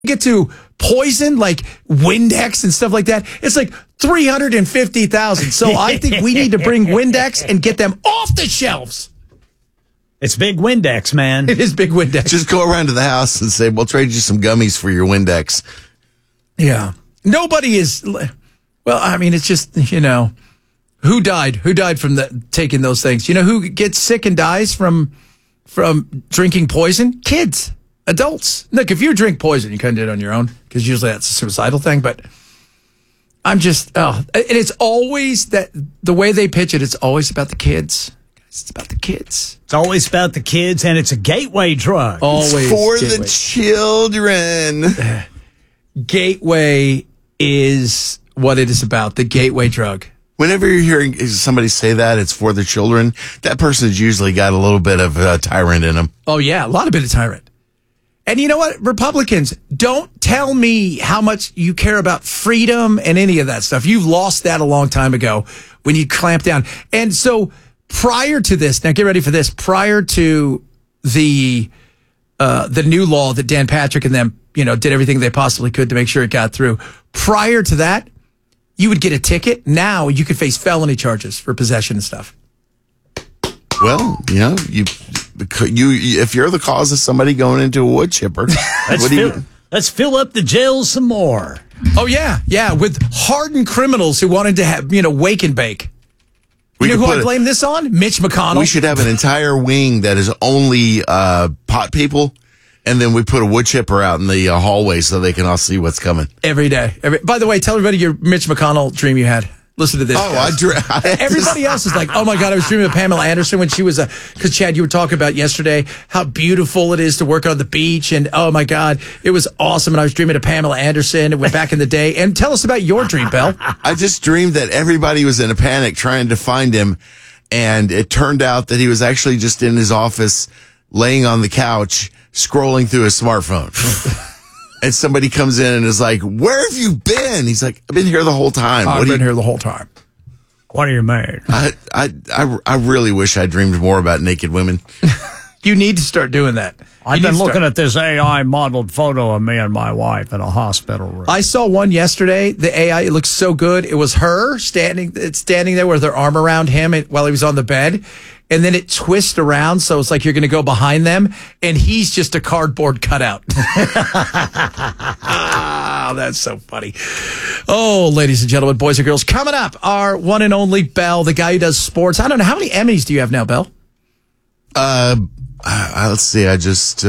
get to poison, like Windex and stuff like that, it's like 350,000. So I think we need to bring Windex and get them off the shelves. It's big Windex, man. It is big Windex. Just go around to the house and say, we'll trade you some gummies for your Windex. Yeah. Nobody is, well, I mean, it's just, who died? Who died from taking those things? You know who gets sick and dies from drinking poison? Kids, adults. Look, if you drink poison, you couldn't do it on your own, because usually that's a suicidal thing, but I'm just, and it's always that, the way they pitch it, it's always about the kids. It's about the kids. It's always about the kids, and it's a gateway drug. Always it's for gateway. the children. Gateway is what it is about, the gateway drug. Whenever you're hearing somebody say that it's for the children, that person's usually got a little bit of a tyrant in them. Oh, yeah, a lot of bit of tyrant. And you know what? Republicans, don't tell me how much you care about freedom and any of that stuff. You've lost that a long time ago when you clamp down. And so prior to this, now get ready for this, prior to the new law that Dan Patrick and them, did everything they possibly could to make sure it got through. Prior to that, you would get a ticket. Now you could face felony charges for possession and stuff. Well, you if you're the cause of somebody going into a wood chipper, let's fill up the jails some more. Oh yeah, with hardened criminals who wanted to have wake and bake. You know who I blame this on? Mitch McConnell. We should have an entire wing that is only pot people, and then we put a wood chipper out in the hallway so they can all see what's coming every day. By the way, tell everybody your Mitch McConnell dream you had. Listen to this. Oh, everybody else is like, oh my God, I was dreaming of Pamela Anderson when she was because Chad, you were talking about yesterday how beautiful it is to work on the beach, and oh my God, it was awesome. And I was dreaming of Pamela Anderson. It went back in the day. And tell us about your dream, Bell. I just dreamed that everybody was in a panic trying to find him, and it turned out that he was actually just in his office, laying on the couch, scrolling through his smartphone. And somebody comes in and is like, where have you been? He's like, I've been here the whole time. I've been here the whole time. What are you made? I really wish I dreamed more about naked women. You need to start doing that. I've been looking at this AI modeled photo of me and my wife in a hospital room. I saw one yesterday. The AI, it looks so good. It was her standing there with her arm around him while he was on the bed. And then it twists around, so it's like you're going to go behind them, and he's just a cardboard cutout. Oh, that's so funny. Oh, ladies and gentlemen, boys and girls, coming up, our one and only Bell, the guy who does sports. I don't know, how many Emmys do you have now, Bell? Let's see, I just,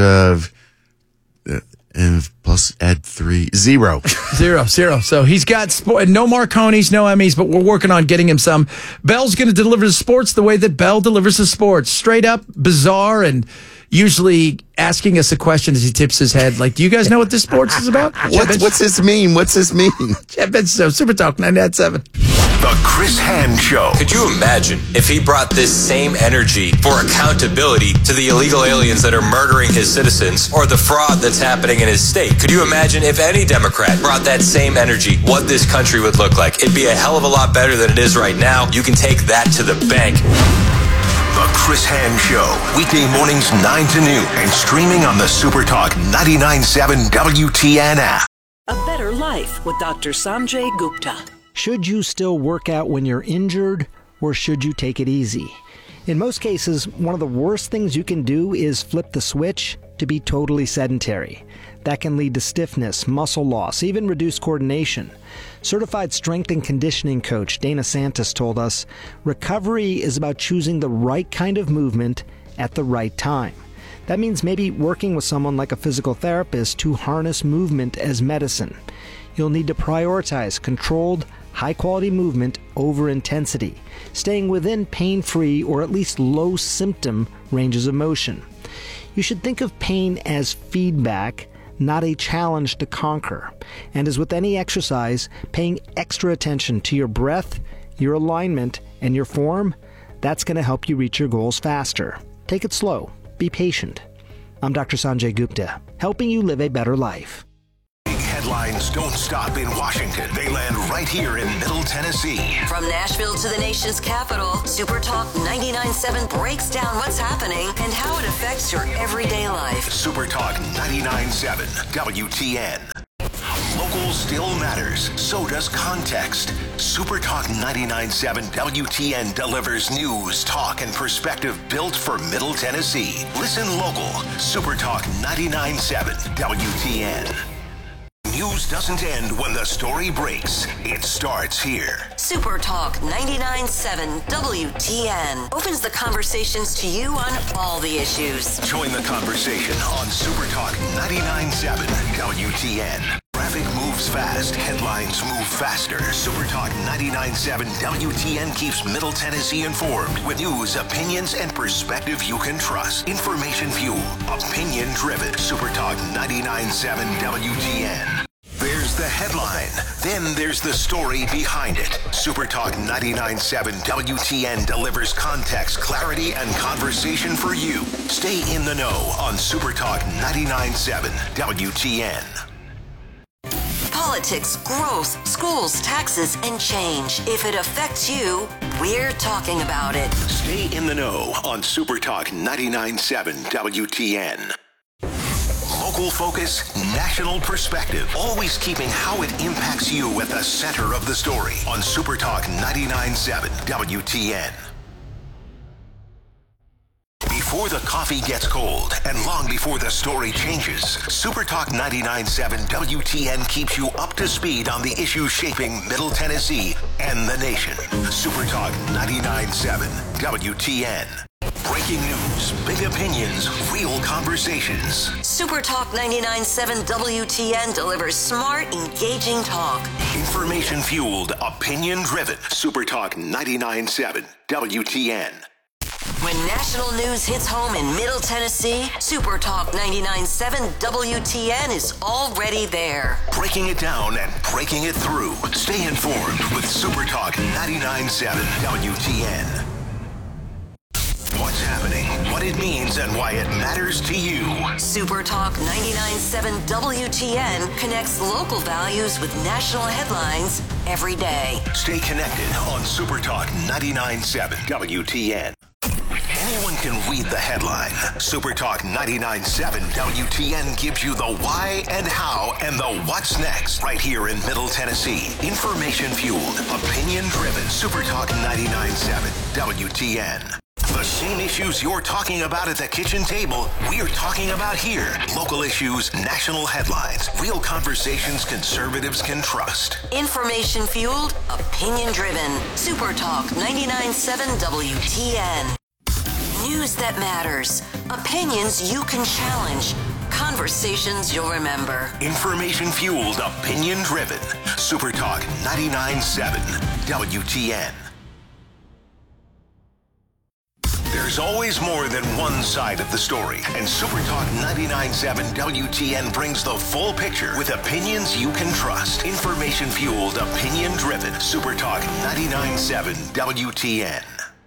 and plus add 3, 0. 0. So he's got no Marconis, no Emmys, but we're working on getting him some. Bell's going to deliver the sports the way that Bell delivers the sports. Straight up, bizarre, and usually asking us a question as he tips his head. Like, do you guys know what this sports is about? What's this mean? What's this mean? Jeff Benson, Super Talk 98.7. The Chris Hand Show. Could you imagine if he brought this same energy for accountability to the illegal aliens that are murdering his citizens or the fraud that's happening in his state? Could you imagine if any Democrat brought that same energy, what this country would look like? It'd be a hell of a lot better than it is right now. You can take that to the bank. The Chris Hand Show, weekday mornings 9 to noon and streaming on the Super Talk 99.7 WTN app. A better life with Dr. Sanjay Gupta. Should you still work out when you're injured, or should you take it easy? In most cases, one of the worst things you can do is flip the switch to be totally sedentary. That can lead to stiffness, muscle loss, even reduced coordination. Certified strength and conditioning coach Dana Santos told us, recovery is about choosing the right kind of movement at the right time. That means maybe working with someone like a physical therapist to harness movement as medicine. You'll need to prioritize controlled, high-quality movement over intensity, staying within pain-free or at least low-symptom ranges of motion. You should think of pain as feedback, not a challenge to conquer. And as with any exercise, paying extra attention to your breath, your alignment, and your form, that's going to help you reach your goals faster. Take it slow. Be patient. I'm Dr. Sanjay Gupta, helping you live a better life. Headlines don't stop in Washington. They land right here in Middle Tennessee. From Nashville to the nation's capital, Super Talk 99.7 breaks down what's happening and how it affects your everyday life. Super Talk 99.7 WTN. Local still matters. So does context. Super Talk 99.7 WTN delivers news, talk, and perspective built for Middle Tennessee. Listen local. Super Talk 99.7 WTN. News doesn't end when the story breaks. It starts here. Super Talk 99.7 WTN opens the conversations to you on all the issues. Join the conversation on Super Talk 99.7 WTN. Traffic moves fast. Headlines move faster. Super Talk 99.7 WTN keeps Middle Tennessee informed with news, opinions, and perspective you can trust. Information fuel. Opinion driven. Super Talk 99.7 WTN. There's the headline. Then there's the story behind it. Super Talk 99.7 WTN delivers context, clarity, and conversation for you. Stay in the know on Super Talk 99.7 WTN. Politics, growth, schools, taxes, and change. If it affects you, we're talking about it. Stay in the know on Super Talk 99.7 WTN. Local focus, national perspective. Always keeping how it impacts you at the center of the story on Super Talk 99.7 WTN. Before the coffee gets cold and long before the story changes, Super Talk 99.7 WTN keeps you up to speed on the issues shaping Middle Tennessee and the nation. Super Talk 99.7 WTN. Breaking news, big opinions, real conversations. Super Talk 99.7 WTN delivers smart, engaging talk. Information fueled, opinion driven. Super Talk 99.7 WTN. When national news hits home in Middle Tennessee, Super Talk 99.7 WTN is already there. Breaking it down and breaking it through. Stay informed with Super Talk 99.7 WTN. What's happening, what it means, and why it matters to you. Super Talk 99.7 WTN connects local values with national headlines every day. Stay connected on Super Talk 99.7 WTN. Anyone can read the headline. Super Talk 99.7 WTN gives you the why and how and the what's next right here in Middle Tennessee. Information fueled, opinion driven. Super Talk 99.7 WTN. The same issues you're talking about at the kitchen table, we're talking about here. Local issues, national headlines, real conversations conservatives can trust. Information fueled, opinion driven. Super Talk 99.7 WTN. News that matters. Opinions you can challenge. Conversations you'll remember. Information fueled, opinion driven. Super Talk 99.7 WTN. There's always more than one side of the story, and Super Talk 99.7 WTN brings the full picture with opinions you can trust. Information fueled, opinion driven. Super Talk 99.7 WTN.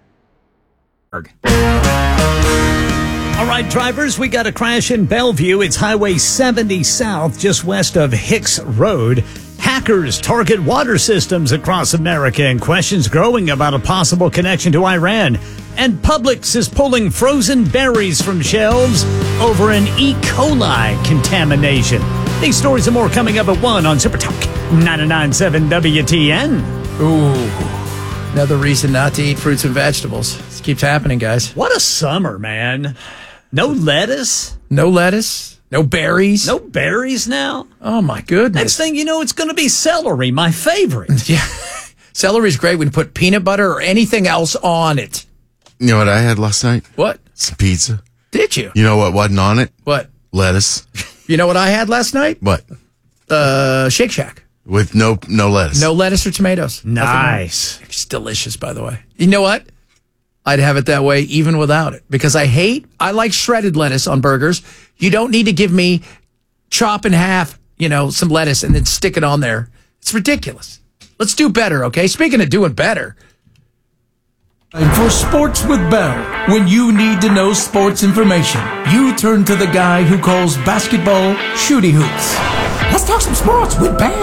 All right, drivers, we got a crash in Bellevue. It's Highway 70 South, just west of Hicks Road. Hackers target water systems across America, and questions growing about a possible connection to Iran. And Publix is pulling frozen berries from shelves over an E. coli contamination. These stories and more coming up at 1 on Super Talk 99.7 WTN. Ooh, another reason not to eat fruits and vegetables. This keeps happening, guys. What a summer, man. No lettuce. No lettuce. No berries. No berries now. Oh, my goodness. Next thing you know, it's going to be celery, my favorite. Yeah. Celery's great when you put peanut butter or anything else on it. You know what I had last night? What? Some pizza. Did you? You know what wasn't on it? What? Lettuce. You know what I had last night? What? Shake Shack. With no lettuce. No lettuce or tomatoes. Nice. It's delicious, by the way. You know what? I'd have it that way even without it, because I like shredded lettuce on burgers. You don't need to give me chop in half, some lettuce and then stick it on there. It's ridiculous. Let's do better, okay? Speaking of doing better. For Sports with Bell, when you need to know sports information, you turn to the guy who calls basketball shooty hoops. Let's talk some sports with Bear.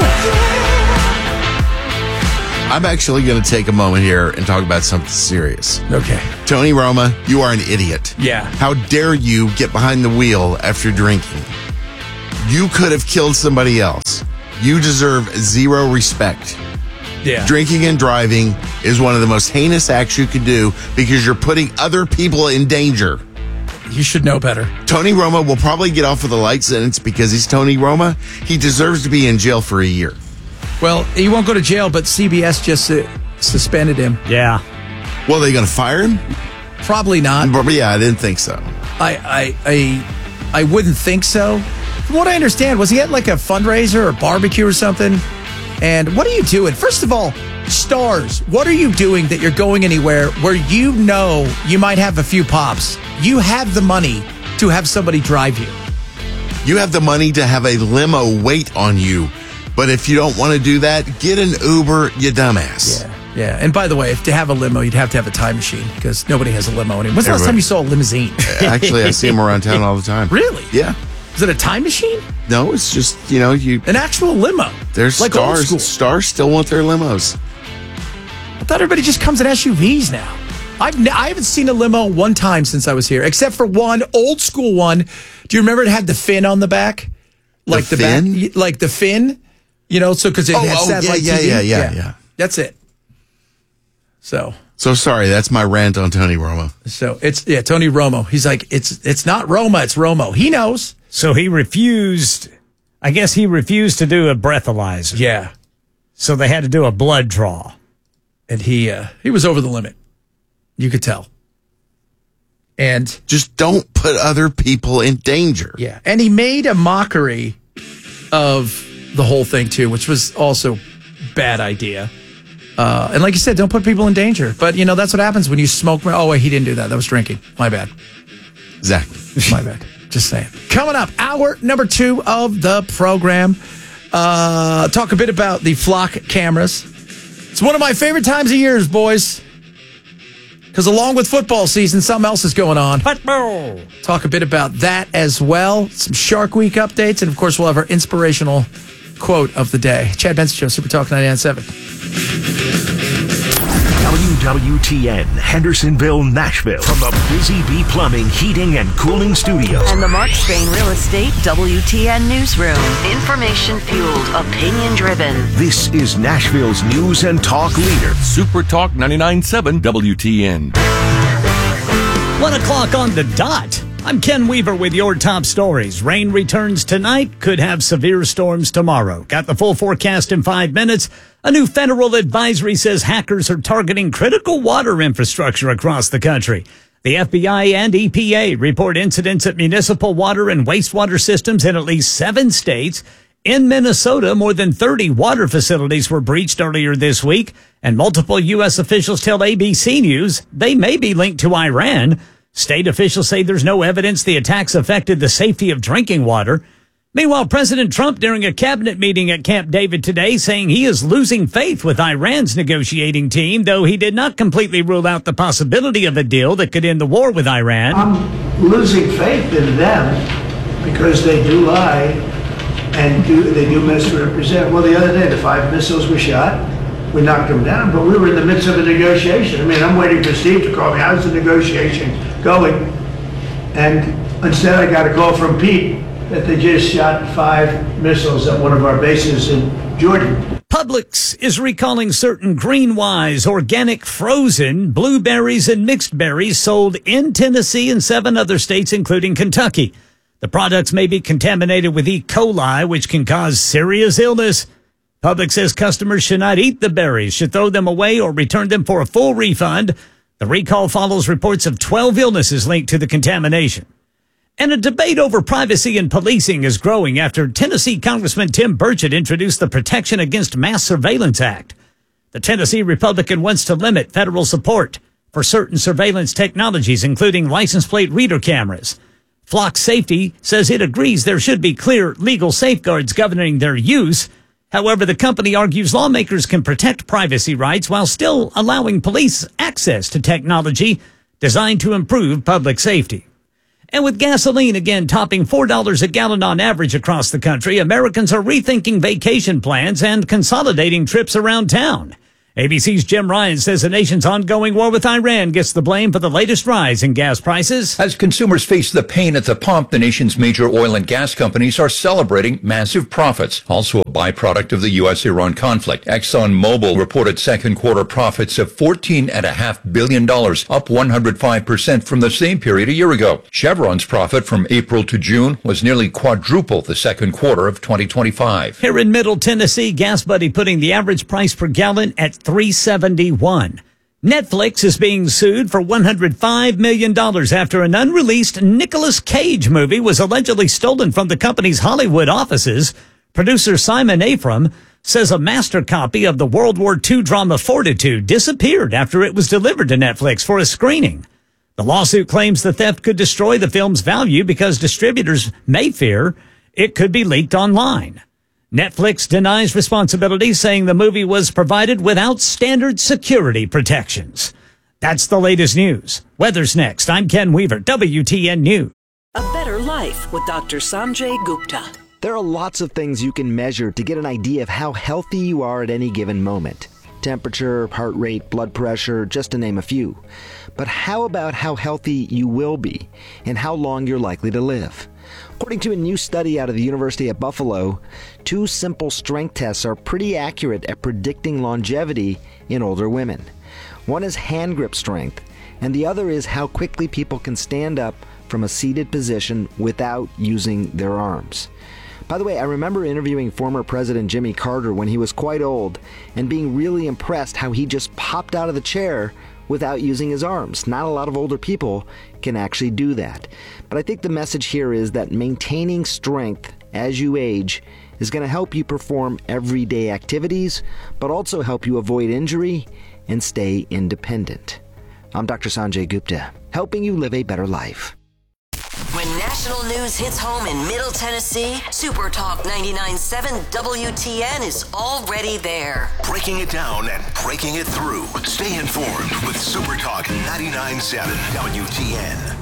I'm actually going to take a moment here and talk about something serious. Okay. Tony Roma, you are an idiot. Yeah. How dare you get behind the wheel after drinking? You could have killed somebody else. You deserve zero respect. Yeah. Drinking and driving is one of the most heinous acts you can do because you're putting other people in danger. You should know better. Tony Roma will probably get off with a light sentence because he's Tony Roma. He deserves to be in jail for a year. Well, he won't go to jail, but CBS just suspended him. Yeah. Well, are they going to fire him? Probably not. But yeah, I didn't think so. I wouldn't think so. From what I understand, was he at like a fundraiser or barbecue or something? And what are you doing? First of all, stars, what are you doing that you're going anywhere where you know you might have a few pops? You have the money to have somebody drive you. You have the money to have a limo wait on you. But if you don't want to do that, get an Uber, you dumbass. Yeah. And by the way, if to have a limo, you'd have to have a time machine because nobody has a limo anymore. When's the last time you saw a limousine? Actually, I see them around town all the time. Really? Yeah. Is it a time machine? No, it's just, an actual limo. There's like stars. Stars still want their limos. I thought everybody just comes in SUVs now. I haven't seen a limo one time since I was here, except for one old school one. Do you remember it had the fin on the back? Like the fin? back, like the fin, so because it had satellite TV. Yeah. That's it. So sorry, that's my rant on Tony Romo. So it's Tony Romo. He's like, it's not Roma, it's Romo. He knows. So he refused. I guess he refused to do a breathalyzer. Yeah. So they had to do a blood draw, and he was over the limit. You could tell. And just don't put other people in danger. Yeah. And he made a mockery of the whole thing too, which was also bad idea. And like you said, don't put people in danger. But that's what happens when you smoke. Oh wait, he didn't do that. That was drinking. My bad. Exactly. My bad. Just saying. Coming up, hour number 2 of the program. Talk a bit about the flock cameras. It's one of my favorite times of years, boys. Because along with football season, something else is going on. Football. Talk a bit about that as well. Some Shark Week updates. And, of course, we'll have our inspirational quote of the day. Chad Benson Show, Super Talk 99.7. WWTN, Hendersonville, Nashville. From the Busy Bee Plumbing, Heating, and Cooling Studios. And the Mark Spain Real Estate WTN Newsroom. Information fueled, opinion driven. This is Nashville's news and talk leader. Super Talk 99.7 WTN. 1 o'clock on the dot. I'm Ken Weaver with your top stories. Rain returns tonight, could have severe storms tomorrow. Got the full forecast in 5 minutes. A new federal advisory says hackers are targeting critical water infrastructure across the country. The FBI and EPA report incidents at municipal water and wastewater systems in at least 7 states. In Minnesota, more than 30 water facilities were breached earlier this week, and multiple U.S. officials tell ABC News they may be linked to Iran. State officials say there's no evidence the attacks affected the safety of drinking water. Meanwhile, President Trump, during a cabinet meeting at Camp David today, saying he is losing faith with Iran's negotiating team, though he did not completely rule out the possibility of a deal that could end the war with Iran. I'm losing faith in them because they do lie and they do misrepresent. Well, the other day, the 5 missiles were shot. We knocked them down, but we were in the midst of a negotiation. I mean, I'm waiting for Steve to call me. How's the negotiation going? And instead, I got a call from Pete that they just shot 5 missiles at one of our bases in Jordan. Publix is recalling certain Greenwise organic frozen blueberries and mixed berries sold in Tennessee and 7 other states, including Kentucky. The products may be contaminated with E. coli, which can cause serious illness. Publix says customers should not eat the berries, should throw them away or return them for a full refund. The recall follows reports of 12 illnesses linked to the contamination. And a debate over privacy and policing is growing after Tennessee Congressman Tim Burchett introduced the Protection Against Mass Surveillance Act. The Tennessee Republican wants to limit federal support for certain surveillance technologies, including license plate reader cameras. Flock Safety says it agrees there should be clear legal safeguards governing their use. However, the company argues lawmakers can protect privacy rights while still allowing police access to technology designed to improve public safety. And with gasoline again topping $4 a gallon on average across the country, Americans are rethinking vacation plans and consolidating trips around town. ABC's Jim Ryan says the nation's ongoing war with Iran gets the blame for the latest rise in gas prices. As consumers face the pain at the pump, the nation's major oil and gas companies are celebrating massive profits, also a byproduct of the U.S.-Iran conflict. ExxonMobil reported second quarter profits of $14.5 billion, up 105% from the same period a year ago. Chevron's profit from April to June was nearly quadruple the second quarter of 2025. Here in Middle Tennessee, GasBuddy putting the average price per gallon at $3.71. Netflix is being sued for $105 million after an unreleased Nicolas Cage movie was allegedly stolen from the company's Hollywood offices. Producer Simon Afram says a master copy of the World War II drama Fortitude disappeared after it was delivered to Netflix for a screening. The lawsuit claims the theft could destroy the film's value because distributors may fear it could be leaked online. Netflix denies responsibility, saying the movie was provided without standard security protections. That's the latest news. Weather's next. I'm Ken Weaver, WTN News. A Better Life with Dr. Sanjay Gupta. There are lots of things you can measure to get an idea of how healthy you are at any given moment. Temperature, heart rate, blood pressure, just to name a few. But how about how healthy you will be and how long you're likely to live? According to a new study out of the University of Buffalo, 2 simple strength tests are pretty accurate at predicting longevity in older women. One is hand grip strength, and the other is how quickly people can stand up from a seated position without using their arms. By the way, I remember interviewing former President Jimmy Carter when he was quite old and being really impressed how he just popped out of the chair without using his arms. Not a lot of older people can actually do that. But I think the message here is that maintaining strength as you age is going to help you perform everyday activities, but also help you avoid injury and stay independent. I'm Dr. Sanjay Gupta, helping you live a better life. When national news hits home in Middle Tennessee, Super Talk 99.7 WTN is already there. Breaking it down and breaking it through. Stay informed with Super Talk 99.7 WTN.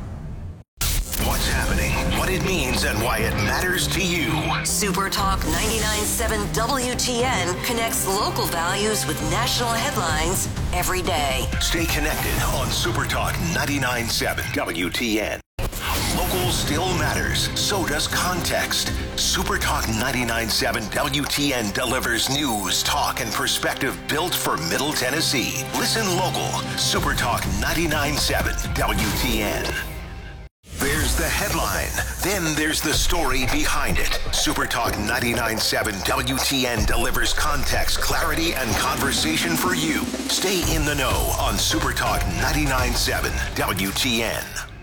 What's happening, what it means, and why it matters to you. Super Talk 99.7 WTN connects local values with national headlines every day. Stay connected on Super Talk 99.7 WTN. Local still matters, so does context. Super Talk 99.7 WTN delivers news, talk, and perspective built for Middle Tennessee. Listen local. Super Talk 99.7 WTN. There's the headline. Then there's the story behind it. Super Talk 99.7 WTN delivers context, clarity, and conversation for you. Stay in the know on Super Talk 99.7 WTN.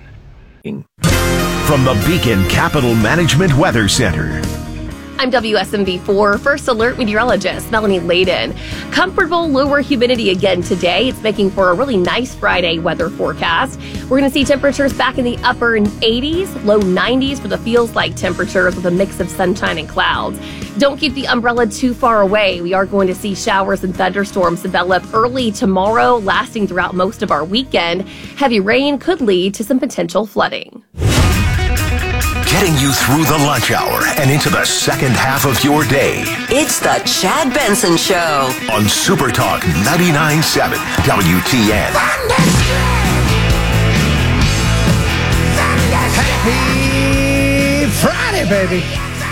From the Beacon Capital Management Weather Center. I'm WSMV4 First Alert meteorologist Melanie Layden. Comfortable lower humidity again today. It's making for a really nice Friday weather forecast. We're going to see temperatures back in the upper 80s, low 90s for the feels like temperatures with a mix of sunshine and clouds. Don't keep the umbrella too far away. We are going to see showers and thunderstorms develop early tomorrow, lasting throughout most of our weekend. Heavy rain could lead to some potential flooding. Getting you through the lunch hour and into the second half of your day. It's the Chad Benson Show on Super Talk 99.7 WTN. Happy Friday, baby.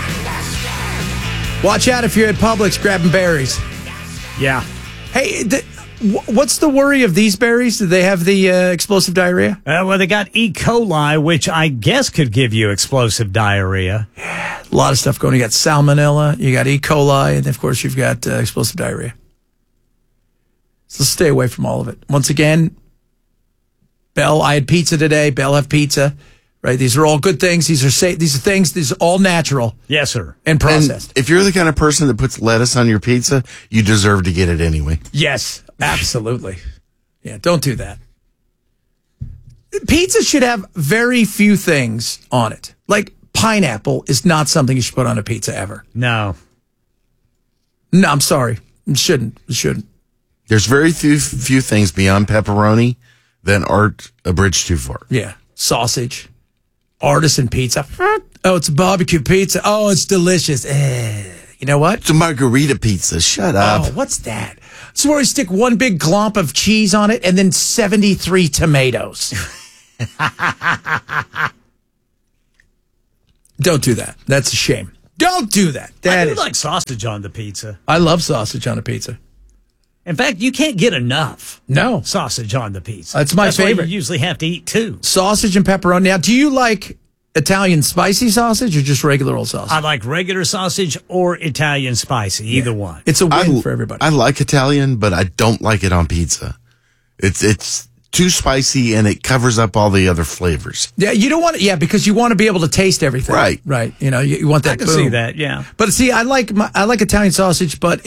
Watch out if you're at Publix grabbing berries. Yeah. Hey, what's the worry of these berries? Do they have the explosive diarrhea? Well, they got E. coli, which I guess could give you explosive diarrhea. Yeah, a lot of stuff going. You got salmonella, you got E. coli, and of course you've got explosive diarrhea. So stay away from all of it. Once again, Bell, I had pizza today. Bell have pizza. Right, these are all good things. These are safe. These are things. These are all natural. Yes, sir. And processed. And if you're the kind of person that puts lettuce on your pizza, you deserve to get it anyway. Yes, absolutely. Yeah, don't do that. Pizza should have very few things on it. Like pineapple is not something you should put on a pizza ever. No, I'm sorry. It shouldn't. There's very few things beyond pepperoni that aren't a bridge too far. Yeah, sausage. Artisan pizza. Oh, it's a barbecue pizza. Oh, it's delicious. You know what? It's a margarita pizza. Shut up. Oh, what's that? It's where we stick one big glomp of cheese on it and then 73 tomatoes. Don't do that. That's a shame. Don't do that. I do like sausage on the pizza. I love sausage on a pizza. In fact, you can't get enough. No. Sausage on the pizza. That's my favorite. Why you usually have to eat two. Sausage and pepperoni. Now, do you like Italian spicy sausage or just regular old sausage? I like regular sausage or Italian spicy, either one. It's a win for everybody. I like Italian, but I don't like it on pizza. It's too spicy and it covers up all the other flavors. Yeah, you don't want it. Yeah, because you want to be able to taste everything. Right. Right. You know, you want that. I can see that. Yeah. But see, I like Italian sausage, but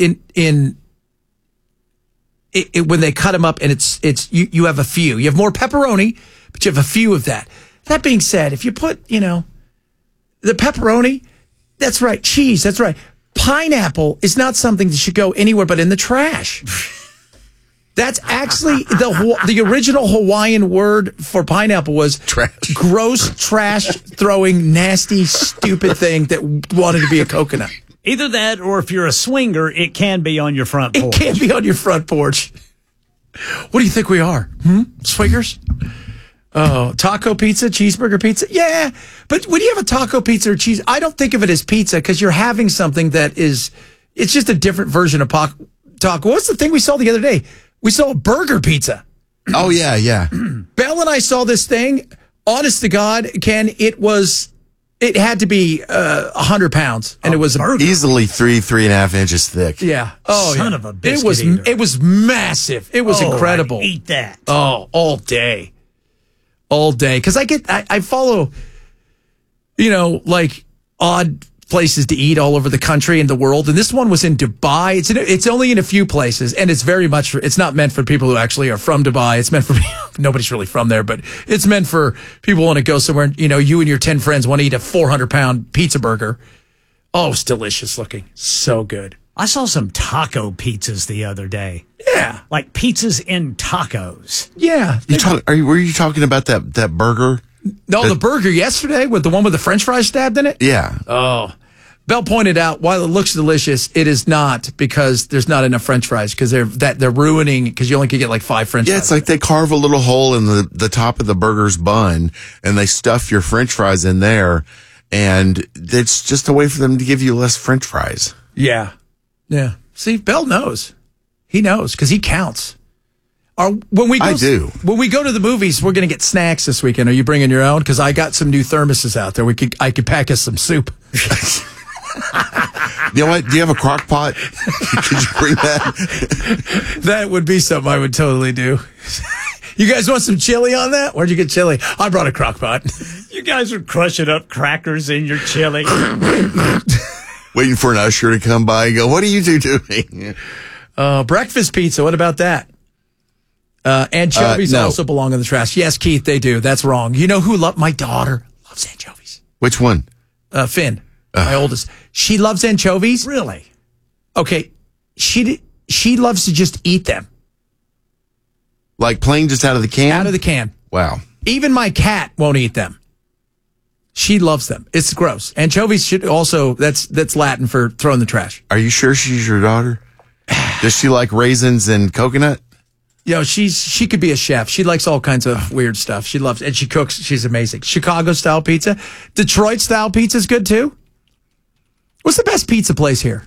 when they cut them up and you have a few. You have more pepperoni, but you have a few of that. That being said, if you put, the pepperoni, that's right, cheese, that's right. Pineapple is not something that should go anywhere but in the trash. That's actually the original Hawaiian word for pineapple was trash. Gross, trash throwing, nasty, stupid thing that wanted to be a coconut. Either that, or if you're a swinger, it can be on your front porch. It can't be on your front porch. What do you think we are? Swingers? Oh, taco pizza, cheeseburger pizza? Yeah. But when you have a taco pizza or cheese, I don't think of it as pizza because you're having something it's just a different version of taco. What's the thing we saw the other day? We saw a burger pizza. Oh, yeah, yeah. Belle and I saw this thing. Honest to God, Ken, it had to be 100 pounds, and it was easily 3.5 inches thick. Yeah. Oh, son of a biscuit. It was massive. It was incredible. I'd eat that. Oh, all day. Because I follow, like odd places to eat all over the country and the world. And this one was in Dubai. It's only in a few places, and it's not meant for people who actually are from Dubai. It's meant for nobody's really from there, but it's meant for people who want to go somewhere. You and your 10 friends want to eat a 400-pound pizza burger. Oh, it's delicious looking. So good. I saw some taco pizzas the other day. Yeah. Like pizzas in tacos. Yeah. Were you talking about that burger? No, the burger yesterday with the one with the French fries stabbed in it? Yeah. Oh. Belle pointed out, while it looks delicious, it is not because there's not enough French fries because they're ruining because you only can get like 5 French fries. Yeah, it's like they carve a little hole in the top of the burger's bun and they stuff your French fries in there, and it's just a way for them to give you less French fries. Yeah. Yeah. See, Belle knows. He knows because he counts. When we go to the movies, we're going to get snacks this weekend. Are you bringing your own? Because I got some new thermoses out there. I could pack us some soup. You know what? Do you have a crock pot? Could you bring that? That would be something I would totally do. You guys want some chili on that? Where'd you get chili? I brought a crock pot. You guys are crushing up crackers in your chili. Waiting for an usher to come by and go, what are you two doing? Breakfast pizza. What about that? Anchovies also belong in the trash. Yes, Keith, they do. That's wrong. You know who my daughter loves anchovies. Which one? Finn, my oldest. She loves anchovies. Really? Okay. She loves to just eat them. Like plain just out of the can? Out of the can. Wow. Even my cat won't eat them. She loves them. It's gross. Anchovies should also, that's Latin for throw in the trash. Are you sure she's your daughter? Does she like raisins and coconut? She could be a chef. She likes all kinds of weird stuff. She loves, and she cooks. She's amazing. Chicago style pizza. Detroit style pizza is good too. What's the best pizza place here?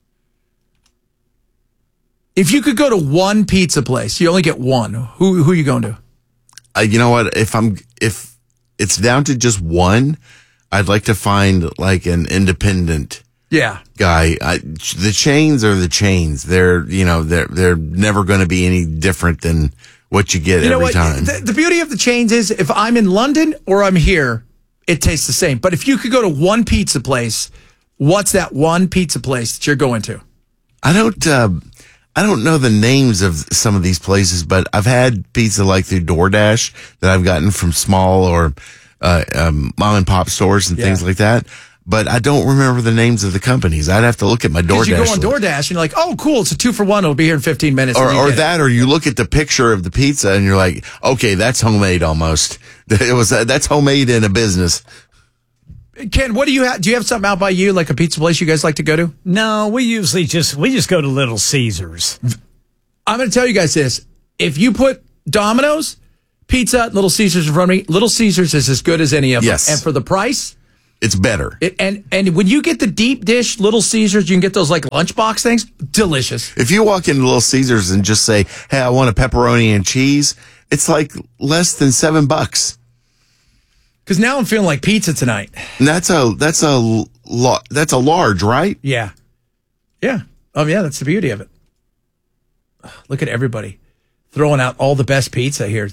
If you could go to one pizza place, you only get one. Who are you going to? You know what? If it's down to just one, I'd like to find like an independent guy. The chains are the chains. They're never going to be any different than what you get every time. The beauty of the chains is if I'm in London or I'm here, it tastes the same. But if you could go to one pizza place, what's that one pizza place that you're going to? I don't know the names of some of these places, but I've had pizza like through DoorDash that I've gotten from small or mom and pop stores and things like that. but I don't remember the names of the companies. I'd have to look at my DoorDash. You go on list. DoorDash and you're like, oh, cool, it's a 2-for-1. It'll be here in 15 minutes. Or that, or you look at the picture of the pizza and you're like, okay, that's homemade almost. That's homemade in a business. Ken, what do you have? Do you have something out by you, like a pizza place you guys like to go to? No, we usually just go to Little Caesars. I'm going to tell you guys this. If you put Domino's, Pizza, Little Caesars in front of me, Little Caesars is as good as any of them. Yes. And for the price, it's better. And when you get the deep dish Little Caesars, you can get those like lunchbox things. Delicious. If you walk into Little Caesars and just say, hey, I want a pepperoni and cheese, it's like less than $7. Because now I'm feeling like pizza tonight. And that's a large, right? Yeah. Yeah. Oh, yeah, that's the beauty of it. Look at everybody throwing out all the best pizza here.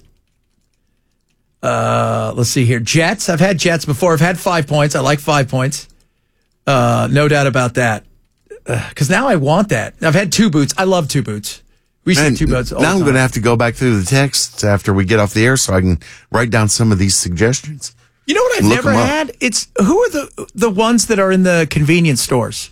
Let's see here. Jets. I've had Jets before. I've had 5 points. I like 5 points. No doubt about that. Because now I want that. I've had 2 boots. I love 2 boots. We used to have 2 boots all the Now I'm time. going to have to go back through the texts after we get off the air so I can write down some of these suggestions. You know what I've never had? It's who are the ones that are in the convenience stores?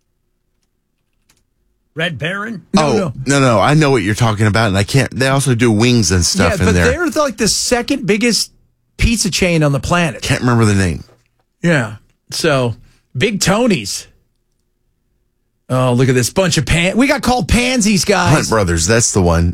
Red Baron? No. I know what you're talking about, and I can't. They also do wings and stuff in there. Yeah, but they're like the second biggest pizza chain on the planet. Can't remember the name. Yeah. So, Big Tony's. Oh, look at this bunch of we got called pansies, guys. Hunt Brothers, that's the one.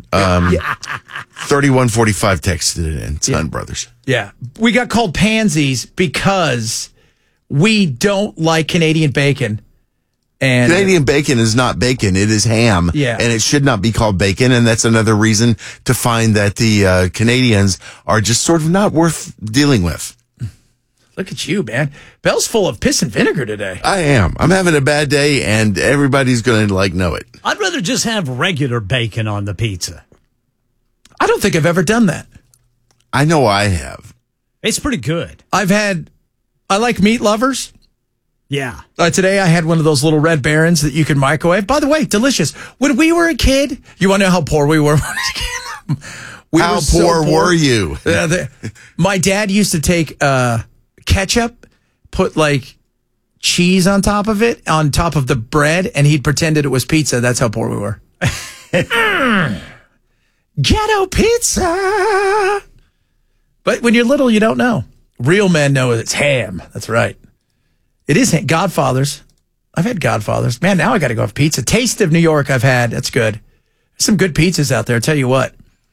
3145 texted it in. It's Hunt Brothers. Yeah. We got called pansies because we don't like Canadian bacon. And Canadian bacon is not bacon. It is ham. Yeah. And it should not be called bacon. And that's another reason to find that the Canadians are just sort of not worth dealing with. Look at you, man. Bell's full of piss and vinegar today. I am. I'm having a bad day, and everybody's going to know it. I'd rather just have regular bacon on the pizza. I don't think I've ever done that. I know I have. It's pretty good. I like meat lovers. Yeah. Today I had one of those little Red Barons that you can microwave. By the way, delicious. When we were a kid, you want to know how poor we were? How poor were you? My dad used to take ketchup, put like cheese on top of it, on top of the bread, and he'd pretended it was pizza. That's how poor we were. Ghetto pizza. But when you're little, you don't know. Real men know it's ham. That's right. It is Godfather's. I've had Godfather's. Man, now I got to go have pizza. Taste of New York I've had. That's good. There's some good pizzas out there, I'll tell you what.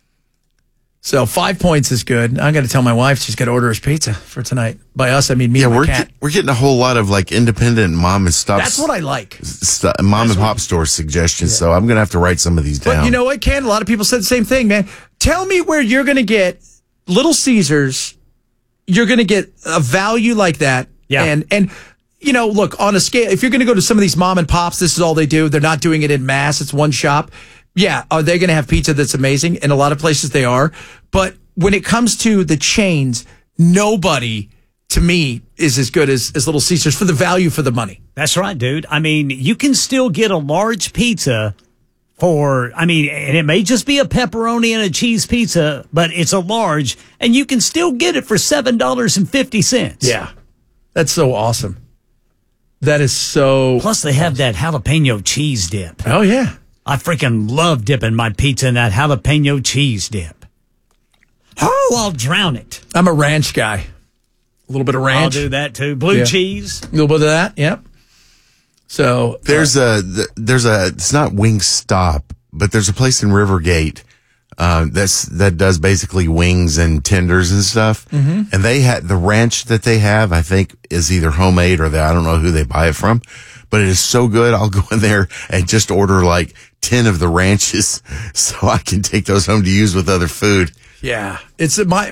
So 5 points is good. I got to tell my wife she's got to order us pizza for tonight. By us, I mean me and my cat. We're getting a whole lot of like independent mom and stuff. That's what I like. Mom and pop store suggestions. Yeah. So I'm going to have to write some of these down. But you know what, Ken? A lot of people said the same thing, man. Tell me where you're going to get Little Caesars. You're going to get a value like that. Yeah. And you know, look, on a scale, if you're going to go to some of these mom and pops, this is all they do. They're not doing it in mass. It's one shop. Yeah. Are they going to have pizza that's amazing? In a lot of places they are. But when it comes to the chains, nobody, to me, is as good as Little Caesars for the value for the money. That's right, dude. I mean, you can still get a large pizza and it may just be a pepperoni and a cheese pizza, but it's a large, and you can still get it for $7.50. Yeah. That's so awesome. That is so... Plus, they have that jalapeno cheese dip. Oh, yeah. I freaking love dipping my pizza in that jalapeno cheese dip. Oh, I'll drown it. I'm a ranch guy. A little bit of ranch. I'll do that, too. Blue cheese. A little bit of that, yep. So... There's it's not Wingstop, but there's a place in Rivergate that does basically wings and tenders and stuff. Mm-hmm. And they had the ranch that they have, I think, is either homemade or I don't know who they buy it from, but it is so good. I'll go in there and just order like 10 of the ranches so I can take those home to use with other food. Yeah. It's my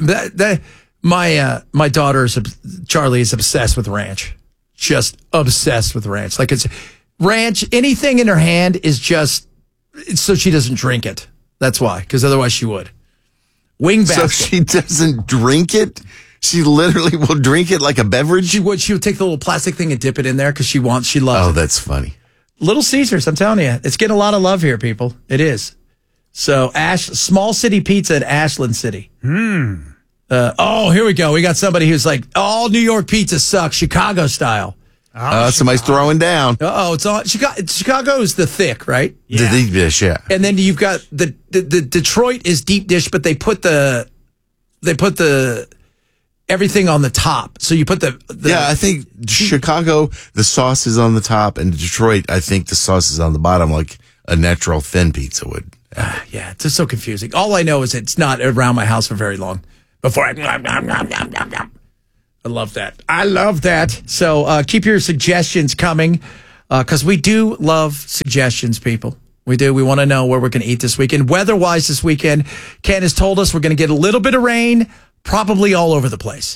daughter Charlie is obsessed with ranch. Just obsessed with ranch. Like it's ranch, anything in her hand is just so she doesn't drink it. That's why, because otherwise she would. Wing basket. So she doesn't drink it? She literally will drink it like a beverage? She would take the little plastic thing and dip it in there because she loves it. Oh, that's funny. Little Caesars, I'm telling you. It's getting a lot of love here, people. It is. So, Small City Pizza in Ashland City. Hmm. Here we go. We got somebody who's like, all New York pizza sucks, Chicago style. Somebody's throwing down. Oh, it's on. Chicago's the thick, right? The deep dish, yeah. And then you've got the Detroit is deep dish, but they put the everything on the top. So you put the I think Chicago, the sauce is on the top, and Detroit, I think the sauce is on the bottom, like a natural thin pizza would. Yeah, it's just so confusing. All I know is it's not around my house for very long before I love that. I love that. So keep your suggestions coming because we do love suggestions, people. We do. We want to know where we're going to eat this weekend. Weather-wise this weekend, Ken has told us we're going to get a little bit of rain, probably all over the place.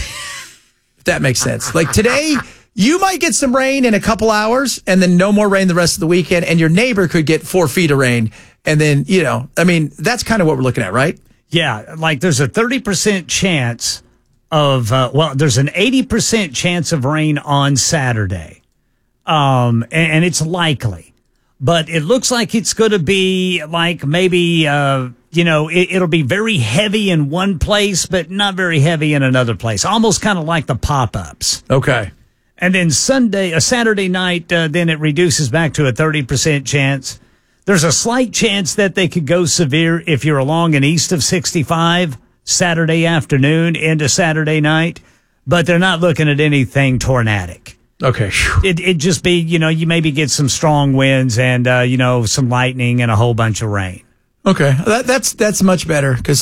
If that makes sense. Like today, you might get some rain in a couple hours and then no more rain the rest of the weekend, and your neighbor could get 4 feet of rain. And then, that's kind of what we're looking at, right? Yeah, like there's a 30% chance of, there's an 80% chance of rain on Saturday. And it's likely. But it looks like it's going to be like maybe, it'll be very heavy in one place, but not very heavy in another place. Almost kind of like the pop-ups. Okay. And then Saturday night, then it reduces back to a 30% chance. There's a slight chance that they could go severe if you're along and east of 65 Saturday afternoon into Saturday night, but they're not looking at anything tornadic. Okay. It'd just be, you maybe get some strong winds and, some lightning and a whole bunch of rain. Okay. That's much better because,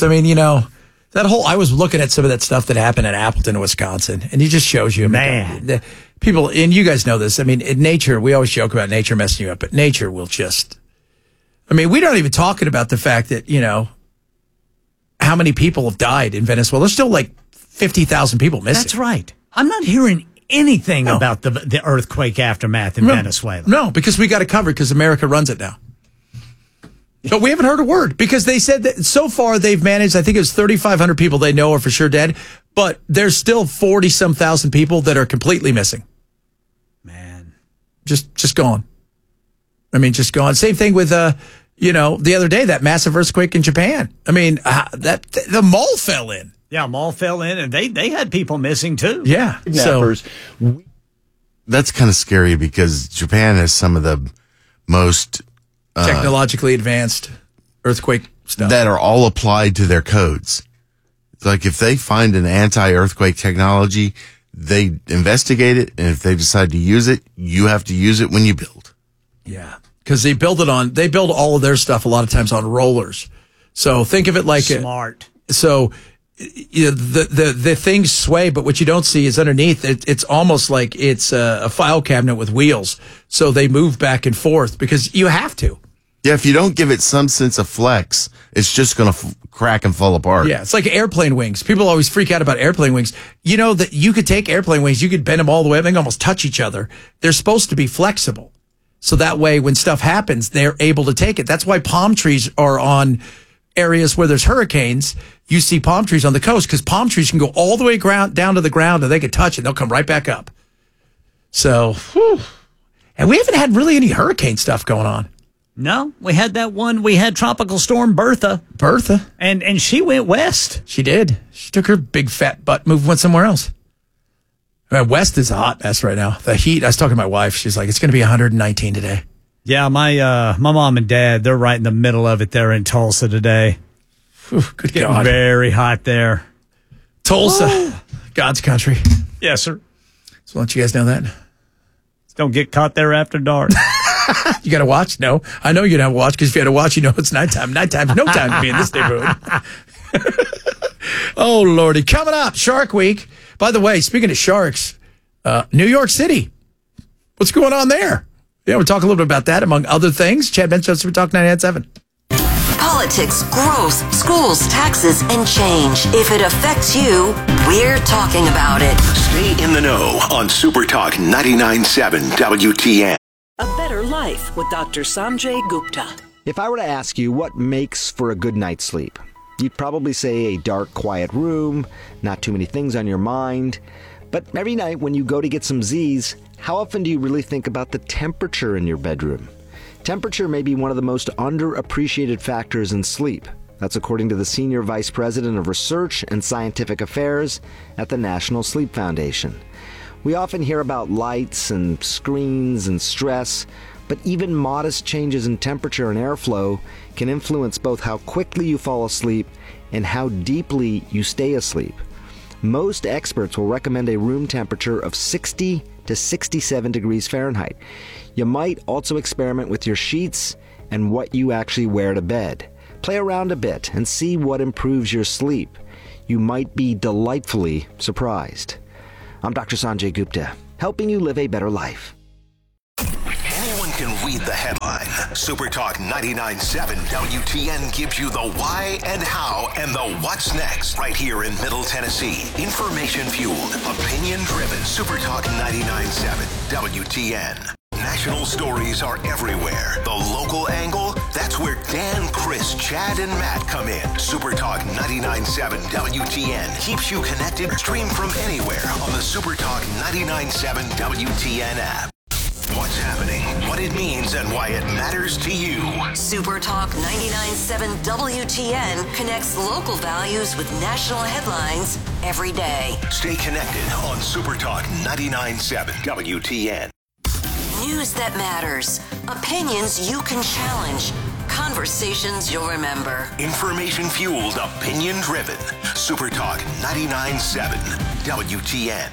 I was looking at some of that stuff that happened in Appleton, Wisconsin, and it just shows you, man, people, and you guys know this. I mean, in nature, we always joke about nature messing you up, but nature will just, we're not even talking about the fact that, how many people have died in Venezuela. There's still like 50,000 people missing. That's right. I'm not hearing anything about the earthquake aftermath in Venezuela. No, because we got it covered because America runs it now. But we haven't heard a word because they said that so far they've managed, I think it was 3,500 people they know are for sure dead, but there's still 40-some thousand people that are completely missing. Man. Just gone. Just gone. Same thing with, the other day, that massive earthquake in Japan. The mall fell in. Yeah, mall fell in, and they had people missing too. Yeah. Kidnappers. So that's kind of scary because Japan has some of the most technologically advanced earthquake stuff that are all applied to their codes. It's like if they find an anti-earthquake technology, they investigate it, and if they decide to use it, you have to use it when you build. Yeah, because they build all of their stuff a lot of times on rollers. So think of it like smart. So the things sway, but what you don't see is underneath. It's almost like it's a file cabinet with wheels. So they move back and forth because you have to. Yeah, if you don't give it some sense of flex, it's just going to crack and fall apart. Yeah, it's like airplane wings. People always freak out about airplane wings. You know that you could take airplane wings, you could bend them all the way up, they can almost touch each other. They're supposed to be flexible. So that way, when stuff happens, they're able to take it. That's why palm trees are on areas where there's hurricanes. You see palm trees on the coast because palm trees can go all the way down to the ground and they can touch it. They'll come right back up. So, and we haven't had really any hurricane stuff going on. No, we had that one. We had Tropical Storm Bertha. And she went west. She did. She took her big fat butt, went somewhere else. West is a hot mess right now. The heat, I was talking to my wife. She's like, it's going to be 119 today. Yeah, my mom and dad, they're right in the middle of it there in Tulsa today. Whew, good Getting God. very hot there. Tulsa, God's country. Yes, sir. So let you guys know that. Don't get caught there after dark. You got to watch? No. I know you don't have to watch because if you had to watch, you know it's nighttime. Nighttime's no time to be in this neighborhood. Oh, Lordy. Coming up, Shark Week. By the way, speaking of sharks, New York City. What's going on there? Yeah, we'll talk a little bit about that, among other things. Chad Bench, Super Talk 99.7. Politics, growth, schools, taxes, and change. If it affects you, we're talking about it. Stay in the know on Super Talk 99.7 WTN. A Better Life with Dr. Sanjay Gupta. If I were to ask you what makes for a good night's sleep, you'd probably say a dark, quiet room, not too many things on your mind. But every night when you go to get some Z's, how often do you really think about the temperature in your bedroom? Temperature may be one of the most underappreciated factors in sleep. That's according to the Senior Vice President of Research and Scientific Affairs at the National Sleep Foundation. We often hear about lights and screens and stress, but even modest changes in temperature and airflow can influence both how quickly you fall asleep and how deeply you stay asleep. Most experts will recommend a room temperature of 60 to 67 degrees Fahrenheit. You might also experiment with your sheets and what you actually wear to bed. Play around a bit and see what improves your sleep. You might be delightfully surprised. I'm Dr. Sanjay Gupta, helping you live a better life. Anyone can read the headline. Super Talk 99.7 WTN gives you the why and how and the what's next right here in Middle Tennessee. Information-fueled, opinion-driven. Super Talk 99.7 WTN. National stories are everywhere. The local angle, that's where Dan, Chris, Chad, and Matt come in. Super Talk 99.7 WTN keeps you connected. Stream from anywhere on the Super Talk 99.7 WTN app. What's happening, what it means, and why it matters to you. Super Talk 99.7 WTN connects local values with national headlines every day. Stay connected on Super Talk 99.7 WTN. News that matters. Opinions you can challenge. Conversations you'll remember. Information-fueled, opinion-driven. Super Talk 99.7 WTN.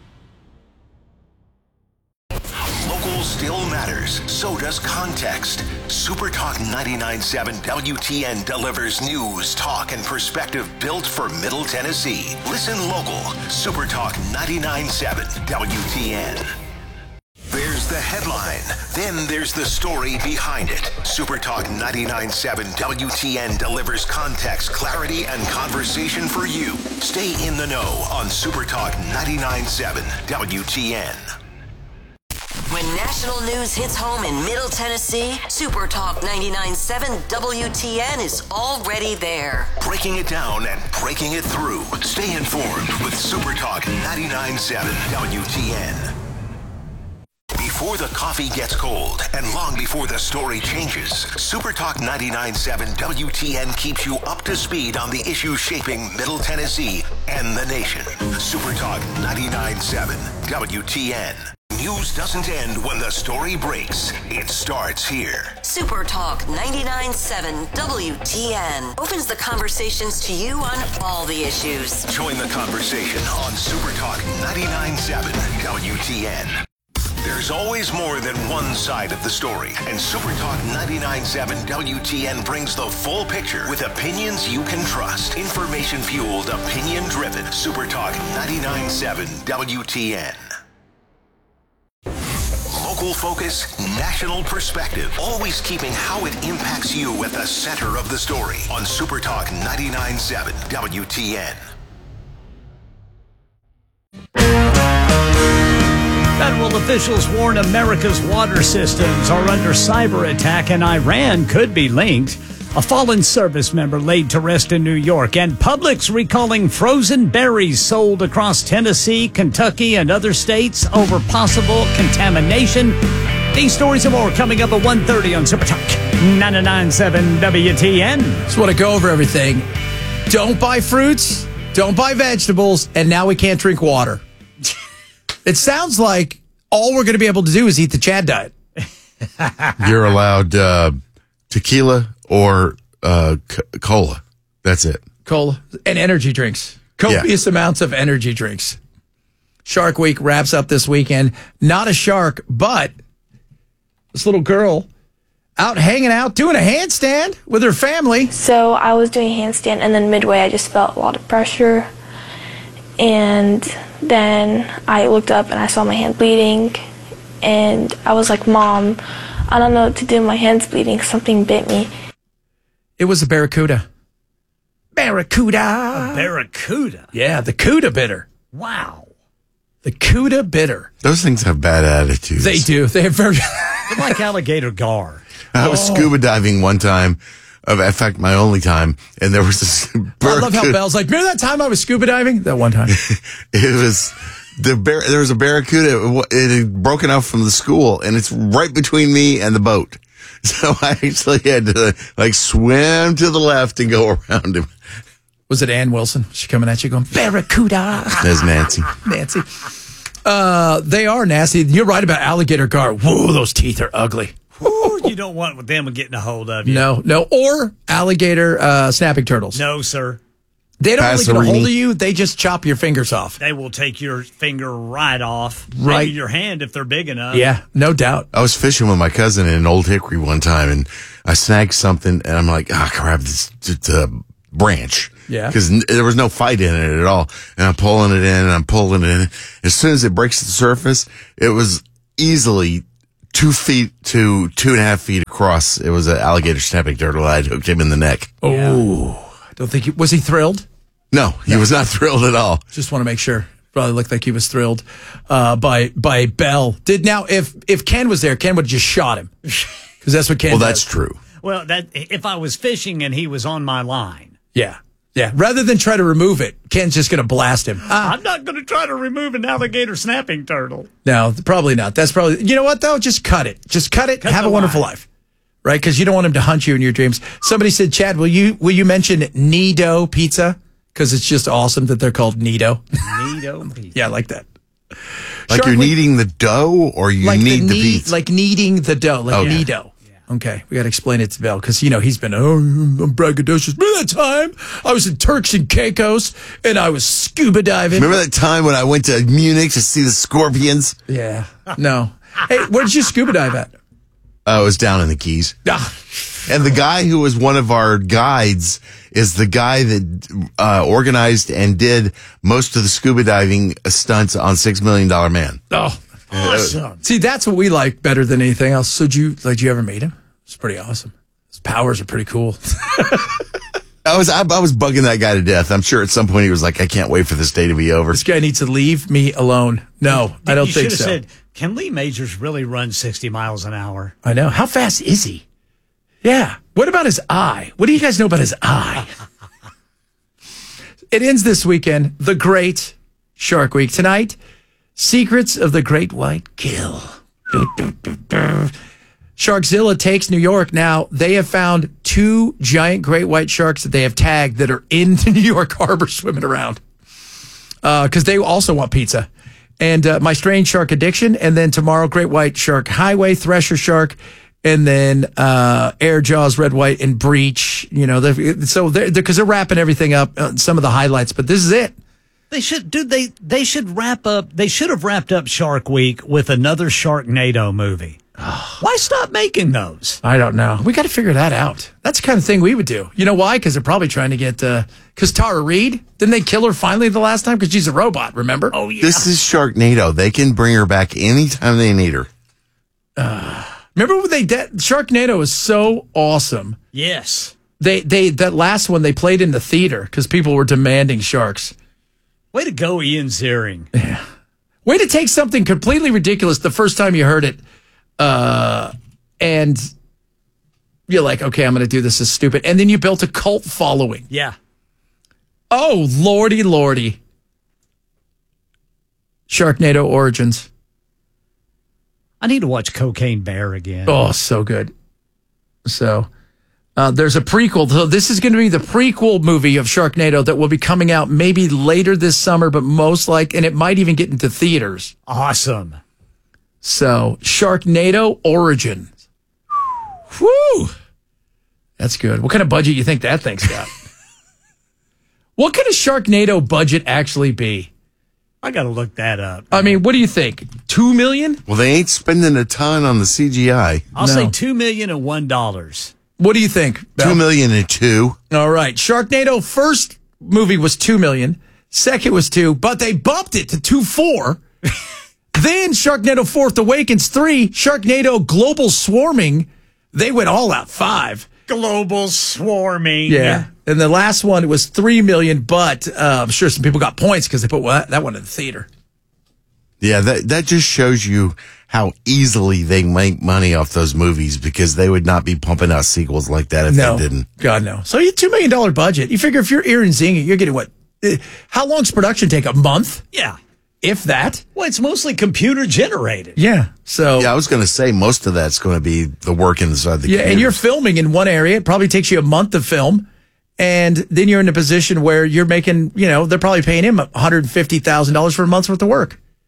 Local still matters. So does context. Super Talk 99.7 WTN delivers news, talk, and perspective built for Middle Tennessee. Listen local. Super Talk 99.7 WTN. There's the headline. Then there's the story behind it. Super Talk 99.7 WTN delivers context, clarity, and conversation for you. Stay in the know on Super Talk 99.7 WTN. When national news hits home in Middle Tennessee, Super Talk 99.7 WTN is already there. Breaking it down and breaking it through. Stay informed with Super Talk 99.7 WTN. Before the coffee gets cold and long before the story changes, Super Talk 99.7 WTN keeps you up to speed on the issues shaping Middle Tennessee and the nation. Super Talk 99.7 WTN. News doesn't end when the story breaks. It starts here. Super Talk 99.7 WTN opens the conversations to you on all the issues. Join the conversation on Super Talk 99.7 WTN. There's always more than one side of the story, and Super Talk 99.7 WTN brings the full picture with opinions you can trust. Information-fueled, opinion-driven. Super Talk 99.7 WTN. Local focus, national perspective, always keeping how it impacts you at the center of the story on Super Talk 99.7 WTN. Federal officials warn America's water systems are under cyber attack and Iran could be linked. A fallen service member laid to rest in New York, and Publix recalling frozen berries sold across Tennessee, Kentucky, and other states over possible contamination. These stories and more coming up at 1:30 on Super Talk 99.7 WTN. Just want to go over everything. Don't buy fruits, don't buy vegetables, and now we can't drink water. It sounds like all we're going to be able to do is eat the Chad diet. You're allowed tequila or cola. That's it. Cola and energy drinks. Copious amounts of energy drinks. Shark Week wraps up this weekend. Not a shark, but this little girl out hanging out, doing a handstand with her family. So I was doing a handstand, and then midway I just felt a lot of pressure. And then I looked up and I saw my hand bleeding. And I was like, Mom, I don't know what to do. My hand's bleeding. Something bit me. It was a barracuda. Barracuda. A barracuda? Yeah, the CUDA bit her. Wow. The CUDA bit her. Those things have bad attitudes. They do. They have very... They're like alligator gar. I was scuba diving one time. In fact, my only time, and there was this barracuda. I love how Belle's like, remember that time I was scuba diving? That one time. It was there was a barracuda. It had broken out from the school, and it's right between me and the boat. So I actually had to swim to the left and go around him. Was it Ann Wilson? Was she coming at you going, barracuda? There's Nancy. Nancy. They are nasty. You're right about alligator gar. Whoa, those teeth are ugly. Ooh, you don't want them getting a hold of you. No. Or alligator snapping turtles. No, sir. They don't really get a hold of you. They just chop your fingers off. They will take your finger right off. Right. Maybe your hand if they're big enough. Yeah, no doubt. I was fishing with my cousin in Old Hickory one time, and I snagged something, and I'm like, grab this branch. Yeah. Because there was no fight in it at all. And I'm pulling it in, and I'm pulling it in. As soon as it breaks the surface, it was easily 2 feet to 2.5 feet across. It was an alligator snapping turtle. I hooked him in the neck. Oh, I don't think was he thrilled? No, he was not thrilled at all. Just want to make sure. Probably looked like he was thrilled by Bell. If Ken was there, Ken would have just shot him because that's what Ken. Well, does. that's true. Well, if I was fishing and he was on my line. Yeah. Rather than try to remove it, Ken's just going to blast him. I'm not going to try to remove an alligator snapping turtle. No, probably not. That's probably. You know what though? Just cut it. Have a wonderful life. Right? Because you don't want him to hunt you in your dreams. Somebody said, Chad, will you mention Nido Pizza? Because it's just awesome that they're called Nido. Nido Pizza. Yeah, I like that. Like you're kneading the dough, or you need the pizza? Like kneading the dough, like Nido. Yeah. Okay, we got to explain it to Bill because he's been I'm braggadocious. Remember that time I was in Turks and Caicos and I was scuba diving? Remember that time when I went to Munich to see the scorpions? Yeah. No. Hey, where did you scuba dive at? I was down in the Keys. And the guy who was one of our guides is the guy that organized and did most of the scuba diving stunts on $6 Million Man. Oh, awesome. See, that's what we like better than anything else. So did you ever meet him? It's pretty awesome. His powers are pretty cool. I was bugging that guy to death. I'm sure at some point he was like, I can't wait for this day to be over. This guy needs to leave me alone. No, I don't think so. You should have said, can Lee Majors really run 60 miles an hour? I know. How fast is he? Yeah. What about his eye? What do you guys know about his eye? It ends this weekend, the Great Shark Week. Tonight, Secrets of the Great White Kill. Sharkzilla takes New York. Now, they have found 2 giant great white sharks that they have tagged that are in the New York Harbor swimming around because they also want pizza. And My Strange Shark Addiction, and then tomorrow, Great White Shark Highway, Thresher Shark, and then Air Jaws, Red, White, and Breach. Because they're wrapping everything up, some of the highlights, but this is it. They should wrap up. They should have wrapped up Shark Week with another Sharknado movie. Why stop making those? I don't know. We got to figure that out. That's the kind of thing we would do. You know why? Because they're probably trying to get. Because Tara Reid, didn't they kill her finally the last time? Because she's a robot. Remember? Oh yeah. This is Sharknado. They can bring her back anytime they need her. Remember when they did? Sharknado is so awesome. Yes. They that last one they played in the theater because people were demanding sharks. Way to go, Ian Ziering. Yeah. Way to take something completely ridiculous the first time you heard it, and you're like, okay, I'm going to do this. Is stupid, and then you built a cult following. Yeah. Oh, lordy. Sharknado Origins. I need to watch Cocaine Bear again. Oh, so good. So there's a prequel. So this is going to be the prequel movie of Sharknado that will be coming out maybe later this summer, but most like, and it might even get into theaters. Awesome. So Sharknado Origins. Whew. That's good. What kind of budget you think that thing's got? What could a Sharknado budget actually be? I got to look that up. I mean, what do you think? $2 million? Well, they ain't spending a ton on the CGI. I'll say $2,001. What do you think, Bell? $2,002,000. All right. Sharknado first movie was $2 million. Second was $2 million, but they bumped it to $2.4 million. Then Sharknado Fourth Awakens 3, Sharknado Global Swarming, they went all out $5 million. Global Swarming. Yeah. And the last one was $3 million, but I'm sure some people got points because they put that one in the theater. Yeah, that just shows you how easily they make money off those movies because they would not be pumping out sequels like that if they didn't. God, no. So you $2 million budget. You figure if you're Aaron Zinger, you're getting what? How long's production take? A month? Yeah. If that. Well, it's mostly computer generated. Yeah. So yeah, I was going to say most of that's going to be the work inside the computers. And you're filming in one area. It probably takes you a month to film. And then you're in a position where you're making, they're probably paying him $150,000 for a month's worth of work.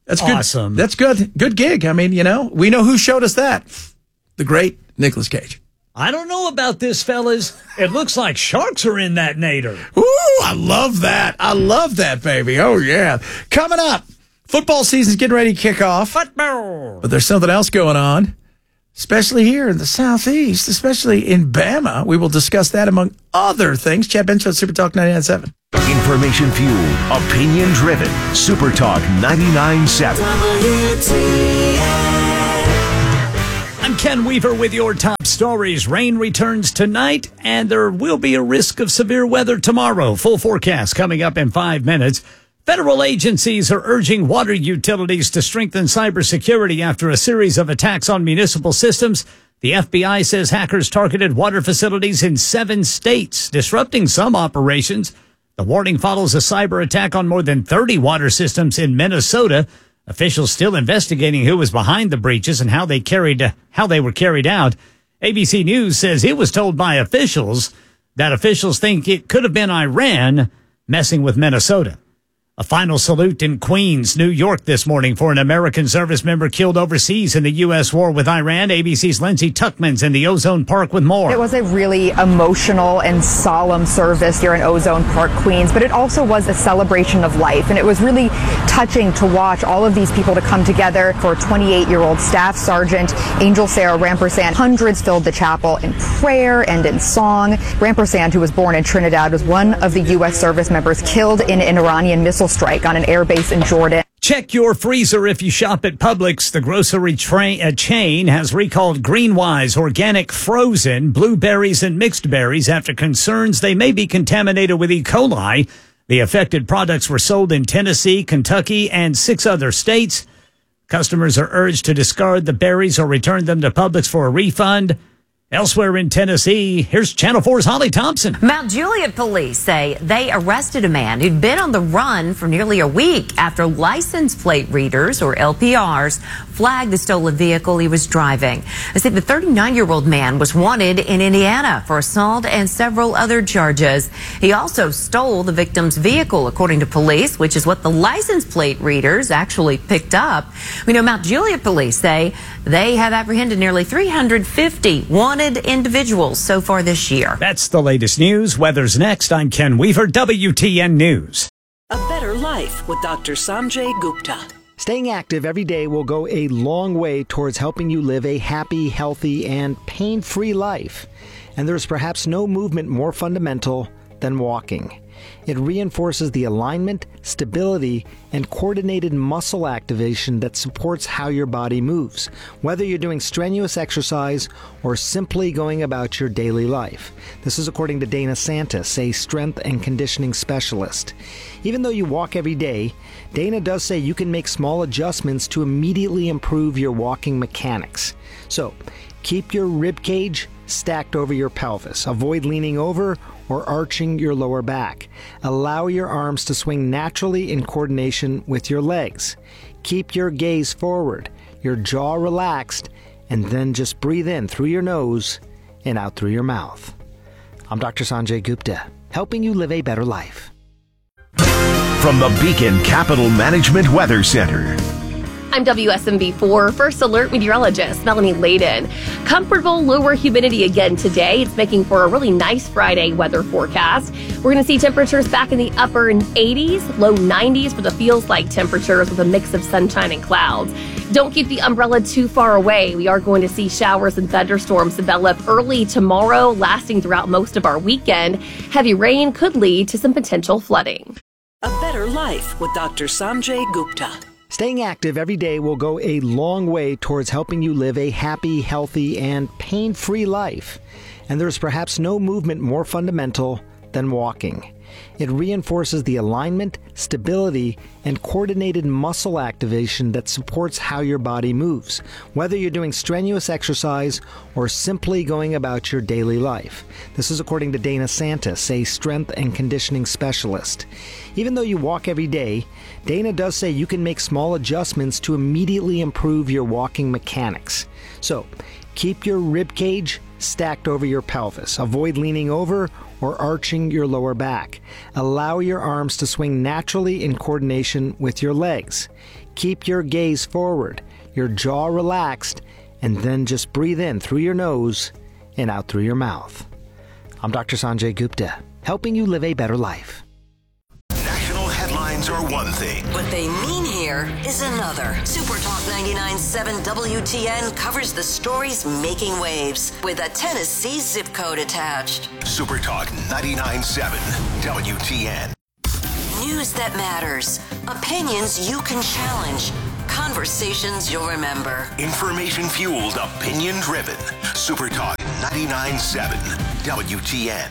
That's good. Awesome. That's good. Good gig. I mean, we know who showed us that. The great Nicolas Cage. I don't know about this, fellas. It looks like sharks are in that nader. Ooh, I love that. I love that, baby. Oh, yeah. Coming up, football season's getting ready to kick off. Football. But there's something else going on, especially here in the Southeast, especially in Bama. We will discuss that among other things. Chad Bench on Super Talk 99.7. Information fueled, opinion driven. Super Talk 99.7. I'm Ken Weaver with your top stories. Rain returns tonight, and there will be a risk of severe weather tomorrow. Full forecast coming up in 5 minutes. Federal agencies are urging water utilities to strengthen cybersecurity after a series of attacks on municipal systems. The FBI says hackers targeted water facilities in 7 states, disrupting some operations. The warning follows a cyber attack on more than 30 water systems in Minnesota. Officials still investigating who was behind the breaches and how they were carried out. ABC News says it was told by officials that officials think it could have been Iran messing with Minnesota. A final salute in Queens, New York this morning for an American service member killed overseas in the U.S. war with Iran. ABC's Lindsay Tuckman's in the Ozone Park with more. It was a really emotional and solemn service here in Ozone Park, Queens, but it also was a celebration of life. And it was really touching to watch all of these people to come together. For 28-year-old Staff Sergeant Angel Sarah Rampersand, hundreds filled the chapel in prayer and in song. Rampersand, who was born in Trinidad, was one of the U.S. service members killed in an Iranian missile strike on an airbase in Jordan. Check your freezer if you shop at Publix. The grocery chain has recalled Greenwise organic frozen blueberries and mixed berries after concerns they may be contaminated with E. coli. The affected products were sold in Tennessee, Kentucky, and 6 other states. Customers are urged to discard the berries or return them to Publix for a refund. Elsewhere in Tennessee, here's Channel 4's Holly Thompson. Mount Juliet police say they arrested a man who'd been on the run for nearly a week after license plate readers, or LPRs, flagged the stolen vehicle he was driving. They say the 39-year-old man was wanted in Indiana for assault and several other charges. He also stole the victim's vehicle, according to police, which is what the license plate readers actually picked up. We know Mount Juliet police say they have apprehended nearly 350 wanted individuals so far this year. That's the latest news. Weather's next. I'm Ken Weaver, WTN News. A better life with Dr. Sanjay Gupta. Staying active every day will go a long way towards helping you live a happy, healthy, and pain-free life. And there's perhaps no movement more fundamental than walking. It reinforces the alignment, stability, and coordinated muscle activation that supports how your body moves, whether you're doing strenuous exercise or simply going about your daily life. This is according to Dana Santis, a strength and conditioning specialist. Even though you walk every day, Dana does say you can make small adjustments to immediately improve your walking mechanics. So, keep your rib cage stacked over your pelvis. Avoid leaning over or arching your lower back. Allow your arms to swing naturally in coordination with your legs. Keep your gaze forward, your jaw relaxed, and then just breathe in through your nose and out through your mouth. I'm Dr. Sanjay Gupta, helping you live a better life. From the Beacon Capital Management Weather Center. I'm WSMV4 First Alert meteorologist Melanie Layden. Comfortable lower humidity again today. It's making for a really nice Friday weather forecast. We're going to see temperatures back in the upper 80s, low 90s for the feels like temperatures with a mix of sunshine and clouds. Don't keep the umbrella too far away. We are going to see showers and thunderstorms develop early tomorrow, lasting throughout most of our weekend. Heavy rain could lead to some potential flooding. A better life with Dr. Sanjay Gupta. Staying active every day will go a long way towards helping you live a happy, healthy, and pain-free life. And there's perhaps no movement more fundamental than walking. It reinforces the alignment, stability, and coordinated muscle activation that supports how your body moves, whether you're doing strenuous exercise or simply going about your daily life. This is according to Dana Santis, a strength and conditioning specialist. Even though you walk every day, Dana does say you can make small adjustments to immediately improve your walking mechanics. So, keep your rib cage stacked over your pelvis. Avoid leaning over or arching your lower back. Allow your arms to swing naturally in coordination with your legs. Keep your gaze forward, your jaw relaxed, and then just breathe in through your nose and out through your mouth. I'm Dr. Sanjay Gupta, helping you live a better life. National headlines are one thing. What they mean here is another. Super Talk 99.7 WTN covers the stories making waves with a Tennessee zip code attached. Super Talk 99.7 WTN. News that matters. Opinions you can challenge. Conversations you'll remember. Information fueled, opinion driven. Super Talk 99.7 WTN.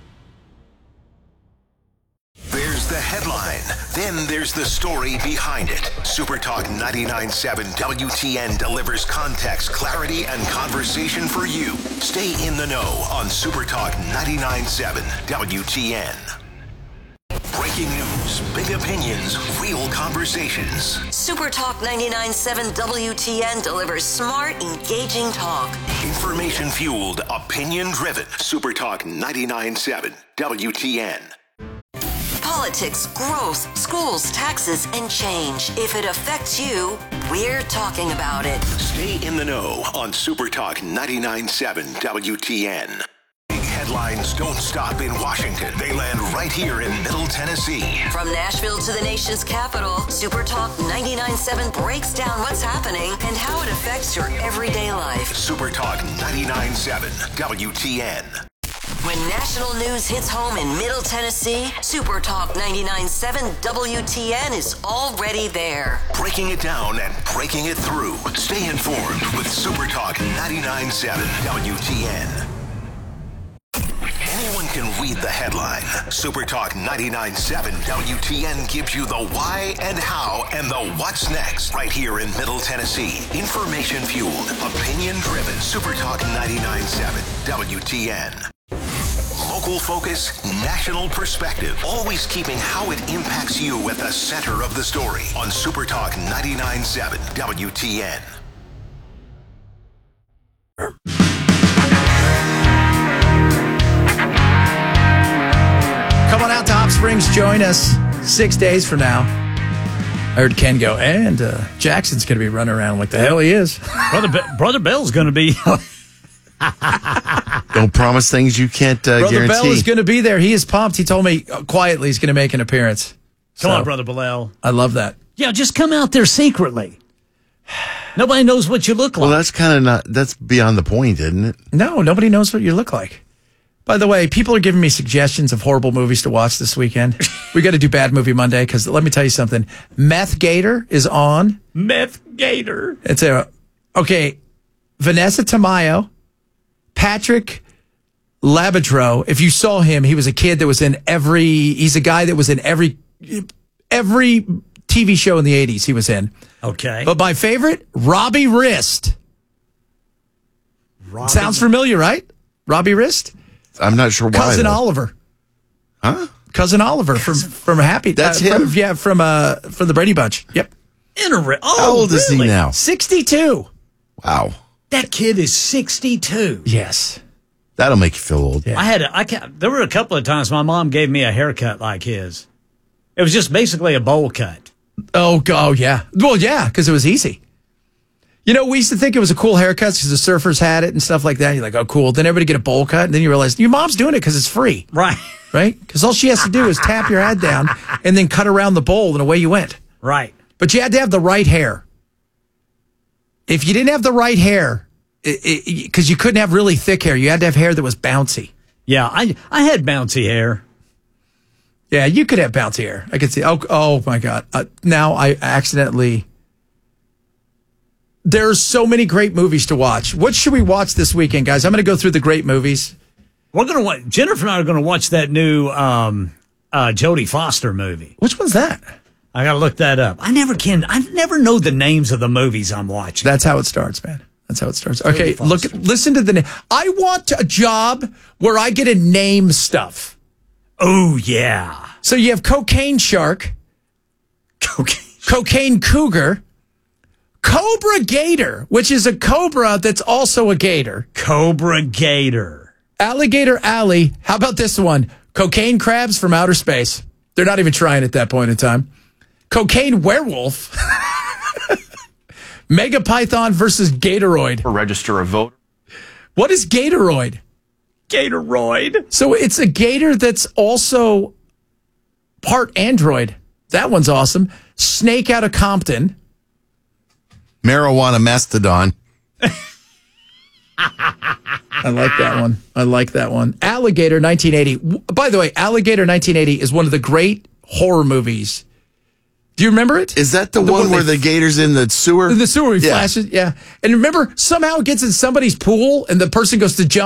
There's the headline. Then there's the story behind it. Super Talk 99.7 WTN delivers context, clarity, and conversation for you. Stay in the know on Super Talk 99.7 WTN. Breaking news, big opinions, real conversations. Super Talk 99.7 WTN delivers smart, engaging talk. Information fueled, opinion driven. Super Talk 99.7 WTN. Politics, growth, schools, taxes, and change. If it affects you, we're talking about it. Stay in the know on Super Talk 99.7 WTN. Big headlines don't stop in Washington. They land right here in Middle Tennessee. From Nashville to the nation's capital, Super Talk 99.7 breaks down what's happening and how it affects your everyday life. Super Talk 99.7 WTN. When national news hits home in Middle Tennessee, Super Talk 99.7 WTN is already there. Breaking it down and breaking it through. Stay informed with Super Talk 99.7 WTN. Anyone can read the headline. Super Talk 99.7 WTN gives you the why and how and the what's next right here in Middle Tennessee. Information fueled, opinion driven. Super Talk 99.7 WTN. Local focus, national perspective. Always keeping how it impacts you at the center of the story on Super Talk 99.7 WTN. Come on out to Hot Springs. Join us 6 days from now. I heard Ken go, and Jackson's going to be running around like the hell he is. Brother Bell's going to be... Don't promise things you can't Brother guarantee. Bell is going to be there. He is pumped. He told me quietly he's going to make an appearance. Come on, Brother Bell. I love that. Yeah, just come out there secretly. Nobody knows what you look like. Well, that's kind of not, that's beyond the point, isn't it? No, nobody knows what you look like. By the way, people are giving me suggestions of horrible movies to watch this weekend. We got to do Bad Movie Monday because let me tell you something. Meth Gator is on. Meth Gator. It's okay. Vanessa Tamayo, Patrick Labadreau. If you saw him, he was a kid that was in he's a guy that was in every TV show in the 80s he was in. Okay. But my favorite, Robbie Rist. Sounds familiar, right? Robbie Rist? I'm not sure why. Cousin Oliver. Huh? Cousin Oliver from Happy. That's him? From the Brady Bunch. Yep. How old is he now? 62. Wow. That kid is 62. Yes. That'll make you feel old. Yeah. There were a couple of times my mom gave me a haircut like his. It was just basically a bowl cut. Oh, yeah. Well, yeah, because it was easy. You know, we used to think it was a cool haircut because the surfers had it and stuff like that. You're like, oh, cool. Then everybody get a bowl cut. And then you realize your mom's doing it because it's free. Right. Right? Because all she has to do is tap your head down and then cut around the bowl and away you went. Right. But you had to have the right hair. If you didn't have the right hair, because you couldn't have really thick hair, you had to have hair that was bouncy. Yeah, I had bouncy hair. Yeah, you could have bouncy hair. I could see. Oh my God. Now I accidentally... There's so many great movies to watch. What should we watch this weekend, guys? I'm going to go through the great movies. We're going to watch. Jennifer and I are going to watch that new Jodie Foster movie. Which one's that? I got to look that up. I never know the names of the movies I'm watching. That's how it starts, man. That's how it starts. Okay, listen to the name. I want a job where I get to name stuff. Oh, yeah. So you have Cocaine Shark, Cocaine Cougar, Cobra Gator, which is a cobra that's also a gator. Cobra Gator. Alligator Alley. How about this one? Cocaine crabs from outer space. They're not even trying at that point in time. Cocaine werewolf. Mega Python versus Gatoroid. Or register a vote. What is Gatoroid? Gatoroid. So it's a gator that's also part android. That one's awesome. Snake out of Compton. Marijuana mastodon. I like that one. I like that one. Alligator 1980. By the way, Alligator 1980 is one of the great horror movies. Do you remember it? Is that the one where the gator's in the sewer? In the sewer, he flashes. Yeah. And remember, somehow it gets in somebody's pool and the person goes to jump